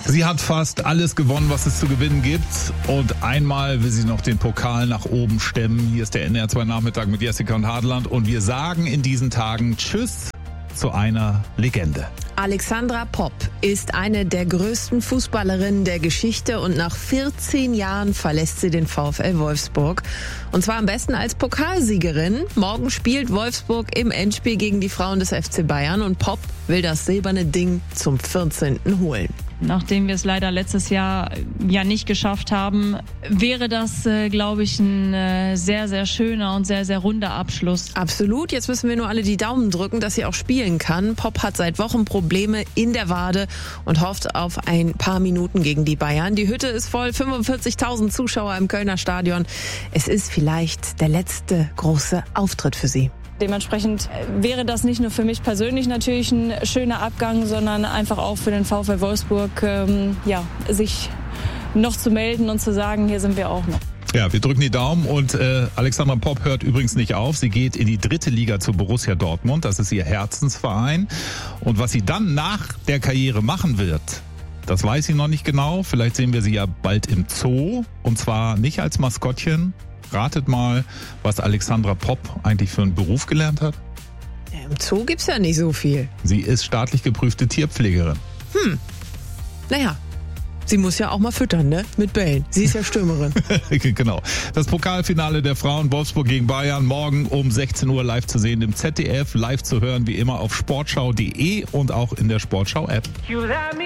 Sie hat fast alles gewonnen, was es zu gewinnen gibt. Und einmal will sie noch den Pokal nach oben stemmen. Hier ist der NDR 2 Nachmittag mit Jessica und Hartland. Und wir sagen in diesen Tagen Tschüss zu einer Legende. Alexandra Popp ist eine der größten Fußballerinnen der Geschichte und nach 14 Jahren verlässt sie den VfL Wolfsburg. Und zwar am besten als Pokalsiegerin. Morgen spielt Wolfsburg im Endspiel gegen die Frauen des FC Bayern und Popp will das silberne Ding zum 14. holen. Nachdem wir es leider letztes Jahr ja nicht geschafft haben, wäre das, glaube ich, ein sehr, sehr schöner und sehr, sehr runder Abschluss. Absolut. Jetzt müssen wir nur alle die Daumen drücken, dass sie auch spielen kann. Popp hat seit Wochen Probleme in der Wade und hofft auf ein paar Minuten gegen die Bayern. Die Hütte ist voll, 45.000 Zuschauer im Kölner Stadion. Es ist vielleicht der letzte große Auftritt für sie. Dementsprechend wäre das nicht nur für mich persönlich natürlich ein schöner Abgang, sondern einfach auch für den VfL Wolfsburg, sich noch zu melden und zu sagen, hier sind wir auch noch. Ja, wir drücken die Daumen und Alexandra Popp hört übrigens nicht auf. Sie geht in die 3. Liga zu Borussia Dortmund. Das ist ihr Herzensverein. Und was sie dann nach der Karriere machen wird, das weiß sie noch nicht genau. Vielleicht sehen wir sie ja bald im Zoo. Und zwar nicht als Maskottchen. Ratet mal, was Alexandra Popp eigentlich für einen Beruf gelernt hat. Ja, im Zoo gibt's ja nicht so viel. Sie ist staatlich geprüfte Tierpflegerin. Naja, sie muss ja auch mal füttern, ne? Mit Bällen. Sie ist ja Stürmerin. Genau. Das Pokalfinale der Frauen Wolfsburg gegen Bayern morgen um 16 Uhr live zu sehen im ZDF. Live zu hören wie immer auf sportschau.de und auch in der Sportschau-App.